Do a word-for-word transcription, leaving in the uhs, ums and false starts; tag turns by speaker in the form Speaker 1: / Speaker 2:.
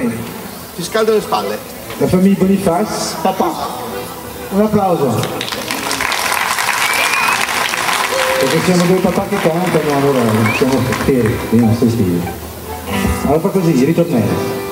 Speaker 1: Bene.
Speaker 2: Ti scaldo le spalle.
Speaker 1: La famiglia Boniface.
Speaker 2: Papà.
Speaker 1: Un applauso. Perché siamo due papà che cantano, allora siamo fieri dei nostri stili. Allora fa così, ritornello.